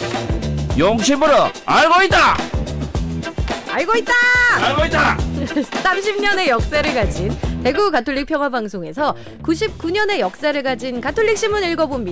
용심으로 알고 있다. 알고 있다. 알고 있다. 30년의 역사를 가진 대구 가톨릭 평화방송에서 99년의 역사를 가진 가톨릭 신문 읽어봅니다.